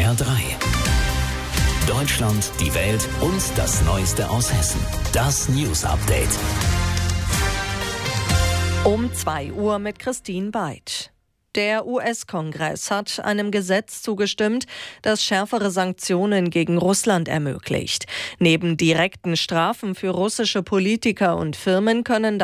SWR 3. Deutschland, die Welt und das Neueste aus Hessen. Das News Update. Um 2 Uhr mit Christine Beitsch. Der US-Kongress hat einem Gesetz zugestimmt, das schärfere Sanktionen gegen Russland ermöglicht. Neben direkten Strafen für russische Politiker und Firmen können